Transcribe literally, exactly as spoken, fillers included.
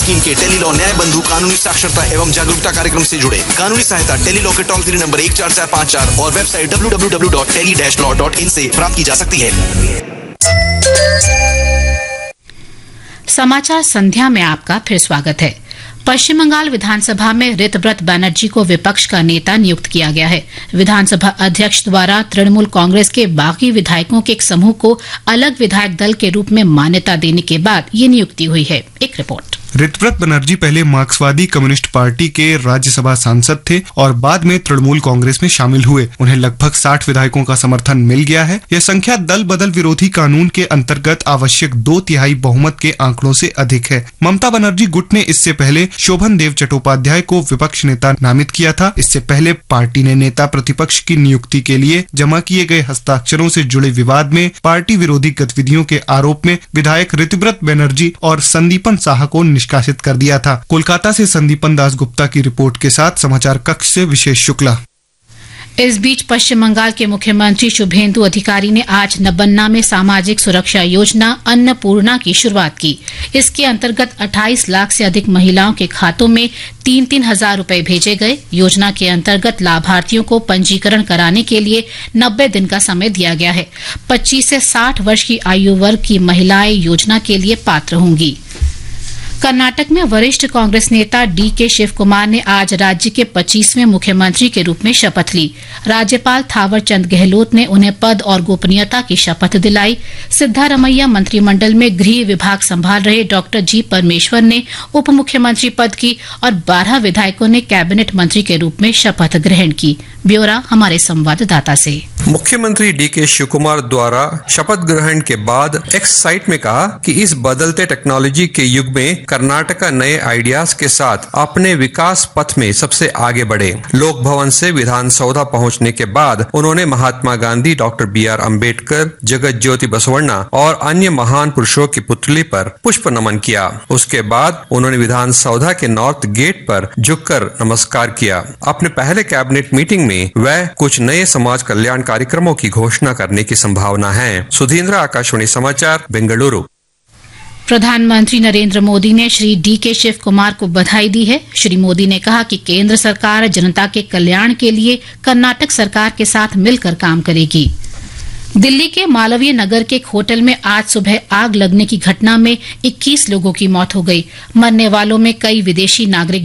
Scheme के Tele-Law न्याय बंधु कानूनी साक्षरता एवं जागरूकता कार्यक्रम से जुड़े। कानूनी सहायता टेलीलॉ के टोल फ्री नंबर एक चार चार पाँच चार और website W W W dot tele dash law dot in से प्राप्त की जा सकती है। समाचार संध्या में आपका फिर स्वागत है। पश्चिम बंगाल विधानसभा में ऋतव्रत बनर्जी को विपक्ष का नेता नियुक्त किया गया है। विधानसभा अध्यक्ष द्वारा तृणमूल कांग्रेस के बागी विधायकों के एक समूह को अलग विधायक दल के रूप में मान्यता देने के बाद ये नियुक्ति हुई है। एक रिपोर्ट। ऋतव्रत बनर्जी पहले मार्क्सवादी कम्युनिस्ट पार्टी के राज्यसभा सांसद थे और बाद में तृणमूल कांग्रेस में शामिल हुए। उन्हें लगभग साठ विधायकों का समर्थन मिल गया है। यह संख्या दल बदल विरोधी कानून के अंतर्गत आवश्यक दो तिहाई बहुमत के आंकड़ों से अधिक है। ममता बनर्जी गुट ने इससे पहले शोभन देव चट्टोपाध्याय को विपक्ष नेता नामित किया था। इससे पहले पार्टी ने नेता प्रतिपक्ष की नियुक्ति के लिए जमा किए गए हस्ताक्षरों से जुड़े विवाद में पार्टी विरोधी गतिविधियों के आरोप में विधायक ऋतव्रत बनर्जी और संदीपन साहा को निष्कासित कर दिया था। कोलकाता से संदीपन दास गुप्ता की रिपोर्ट के साथ समाचार कक्ष से विशेष शुक्ला। इस बीच पश्चिम बंगाल के मुख्यमंत्री शुभेंदु अधिकारी ने आज नबन्ना में सामाजिक सुरक्षा योजना अन्नपूर्णा की शुरुआत की। इसके अंतर्गत अट्ठाईस लाख से अधिक महिलाओं के खातों में तीन तीन हजार रूपये भेजे गए। योजना के अंतर्गत लाभार्थियों को पंजीकरण कराने के लिए नब्बे दिन का समय दिया गया है। पच्चीस से साठ वर्ष की आयु वर्ग की महिलाएं योजना के लिए पात्र होंगी। कर्नाटक में वरिष्ठ कांग्रेस नेता डी के शिव कुमार ने आज राज्य के पच्चीसवें मुख्यमंत्री के रूप में शपथ ली। राज्यपाल थावर चंद गहलोत ने उन्हें पद और गोपनीयता की शपथ दिलाई। सिद्धारमैया मंत्रिमंडल में गृह विभाग संभाल रहे डॉक्टर जी परमेश्वर ने उप मुख्यमंत्री पद की और बारह विधायकों ने कैबिनेट मंत्री के रूप में शपथ ग्रहण की। ब्यौरा हमारे संवाददाता से। मुख्यमंत्री डी के शिव कुमार द्वारा शपथ ग्रहण के बाद एक्स साइट में कहा कि इस बदलते टेक्नोलॉजी के युग में कर्नाटक नए आइडियाज के साथ अपने विकास पथ में सबसे आगे बढ़े। लोक भवन से विधानसौधा पहुंचने के बाद उन्होंने Mahatma Gandhi, doctor B are Ambedkar, जगत ज्योति बसवण्णा और अन्य महान पुरुषों की पुतली पर पुष्प नमन किया। उसके बाद उन्होंने विधानसौधा के नॉर्थ गेट पर झुककर नमस्कार किया। अपने पहले कैबिनेट मीटिंग में वह कुछ नए समाज कल्याण कार्यक्रमों की घोषणा करने की संभावना है। सुधींद्र, आकाशवाणी समाचार, बेंगलुरु। प्रधानमंत्री नरेंद्र मोदी ने श्री डी के शिव कुमार को बधाई दी है। श्री मोदी ने कहा कि केंद्र सरकार जनता के कल्याण के लिए कर्नाटक सरकार के साथ मिलकर काम करेगी। दिल्ली के मालवीय नगर के एक होटल में आज सुबह आग लगने की घटना में इक्कीस लोगों की मौत हो गई। मरने वालों में कई विदेशी नागरिक